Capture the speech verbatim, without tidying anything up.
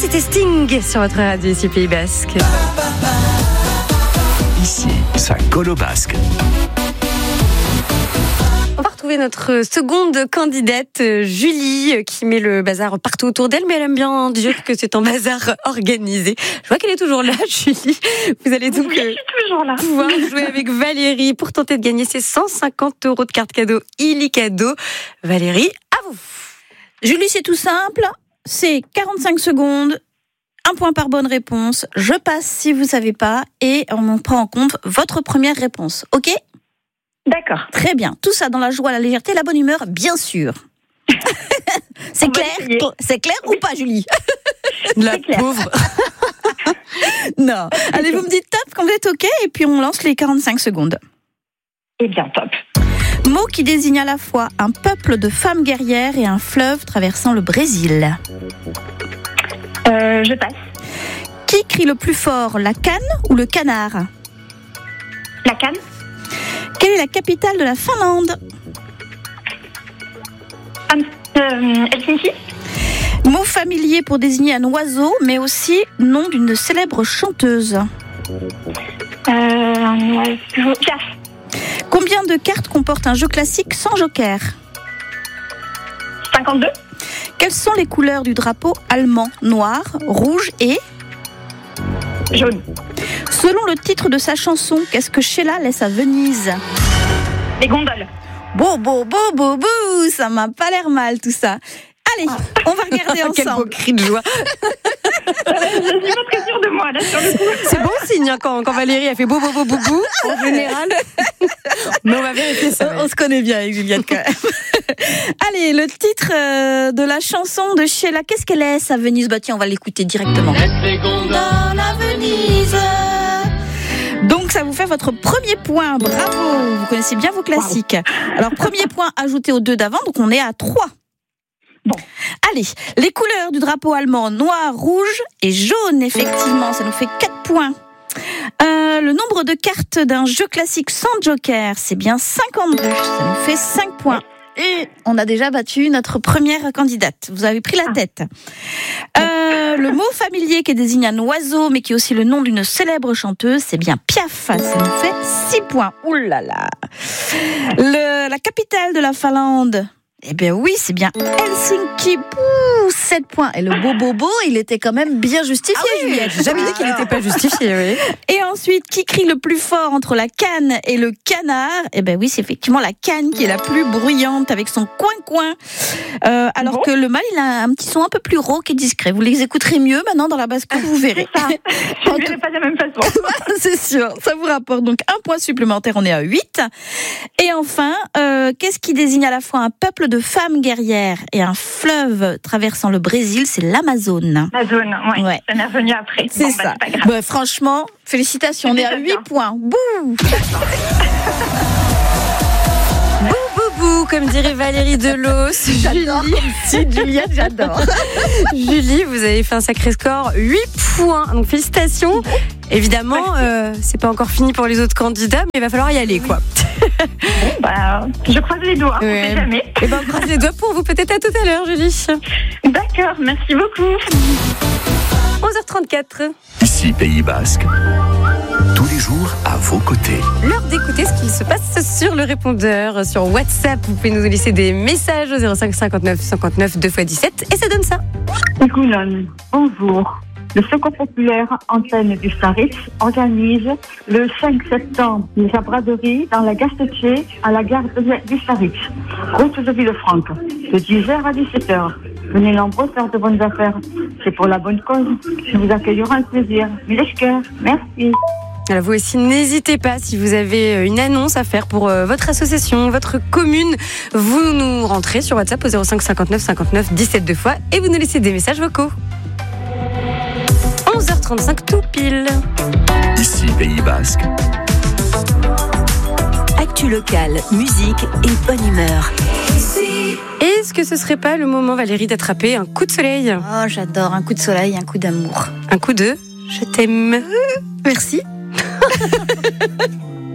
c'était Sting sur votre radio ici Pays Basque. Ici, ça colle au basque. On va retrouver notre seconde candidate, Julie, qui met le bazar partout autour d'elle, mais elle aime bien dire que c'est un bazar organisé. Je vois qu'elle est toujours là, Julie. Vous allez donc oui, je suis toujours là. pouvoir jouer avec Valérie pour tenter de gagner ces cent cinquante euros de carte cadeau Illicadeau. Valérie, à vous. Julie, c'est tout simple. C'est quarante-cinq secondes. Un point par bonne réponse. Je passe si vous ne savez pas et on prend en compte votre première réponse. OK ? D'accord. Très bien. Tout ça dans la joie, la légèreté, la bonne humeur, bien sûr. C'est On va clair essayer. C'est clair ou pas, Julie? La C'est clair. pauvre. Non. Allez, vous me dites top quand vous êtes OK et puis on lance les quarante-cinq secondes. Eh bien, top. Mot qui désigne à la fois un peuple de femmes guerrières et un fleuve traversant le Brésil. Euh, je passe. Qui crie le plus fort, la canne ou le canard? La canne. Quelle est la capitale de la Finlande? Am- euh, Helsinki. Mot familier pour désigner un oiseau, mais aussi nom d'une célèbre chanteuse. Euh, un oiseau. Piaf. Combien de cartes comporte un jeu classique sans joker? cinquante-deux. Quelles sont les couleurs du drapeau allemand? Noir, rouge et... Jaune. Selon le titre de sa chanson, qu'est-ce que Sheila laisse à Venise? Les gondoles. Beau, beau, beau, beau, beau, ça m'a pas l'air mal tout ça. Allez, on va regarder Quel beau ensemble. cri de joie. Je suis pas très sûre de moi, là, sur le coup. C'est bon signe hein, quand, quand Valérie a fait beau, beau, beau, beau, beau, en général. Mais on va vérifier ça. On, on se connaît bien avec Juliette quand même. Allez, le titre euh, de la chanson de Sheila, qu'est-ce qu'elle laisse à Venise? Bah tiens, on va l'écouter directement. Les gondoles à Venise. Donc ça vous fait votre premier point, bravo. Vous connaissez bien vos classiques. Alors premier point ajouté aux deux d'avant, donc on est à trois. Bon. Allez, les couleurs du drapeau allemand, noir, rouge et jaune, effectivement, ça nous fait quatre points. Euh, le nombre de cartes d'un jeu classique sans joker, c'est bien cinquante-deux, ça nous fait cinq points. Et on a déjà battu notre première candidate. Vous avez pris la tête. Euh, le mot familier qui désigne un oiseau, mais qui est aussi le nom d'une célèbre chanteuse, c'est bien Piaf. Ça nous fait six points. Ouh là là. Le, la capitale de la Finlande, eh bien oui, c'est bien Helsinki. Pouh, sept points. Et le beau bobo, il était quand même bien justifié, Ah oui, Juliette. j'ai jamais dit qu'il n'était pas justifié. Oui. Et ensuite, qui crie le plus fort entre la canne et le canard? Eh ben oui, c'est effectivement la canne qui est la plus bruyante avec son coin-coin. Euh, alors Bon. que le mâle, il a un petit son un peu plus rauque et discret. Vous les écouterez mieux maintenant dans la basse-cour, vous verrez. Ça. Je ne verrai pas de la même façon. C'est sûr, ça vous rapporte donc un point supplémentaire, on est à huit. Et enfin, euh, qu'est-ce qui désigne à la fois un peuple de femmes guerrières et un fleuve traversant le Brésil? C'est l'Amazone. La zone, ouais. Ouais. Ça m'est revenu après. C'est Bon, ça. bah, c'est pas grave. Bah, franchement, félicitations, on est à C'était huit bien. points. Bouh. Bou, bou, comme dirait Valérie Delos. J'adore Julie. comme site, Juliette, j'adore. Julie, vous avez fait un sacré score, huit points. Donc félicitations. Évidemment, euh, c'est pas encore fini pour les autres candidats, mais il va falloir y aller, quoi. Bah, je croise les doigts, on Ouais. sait jamais. Et ben, on croise les doigts pour vous. Peut-être à tout à l'heure, Julie. D'accord, merci beaucoup. onze heures trente-quatre. Ici, Pays Basque. Tous les jours, à vos côtés. L'heure d'écouter ce qu'il se passe sur le répondeur, sur WhatsApp. Vous pouvez nous laisser des messages au zéro cinq cinquante-neuf cinquante-neuf deux fois dix-sept et ça donne ça. Écoulon, bonjour. Le Secours populaire Antenne du Staritz organise le cinq septembre les braderies dans la gare Tché à la gare de- du Staritz, route de Villefranche, de dix heures à dix-sept heures. Venez nombreux faire de bonnes affaires. C'est pour la bonne cause. Je vous accueillerai avec plaisir. Mille cœurs. Merci. Alors vous aussi, n'hésitez pas si vous avez une annonce à faire pour euh, votre association, votre commune. Vous nous rentrez sur WhatsApp au zéro cinq cinquante-neuf cinquante-neuf dix-sept deux fois et vous nous laissez des messages vocaux. onze heures trente-cinq tout pile. Ici, Pays Basque. Actu locale, musique et bonne humeur. Est-ce que ce serait pas le moment, Valérie, d'attraper un coup de soleil? Oh, j'adore un coup de soleil, un coup d'amour. Un coup de je t'aime. Merci.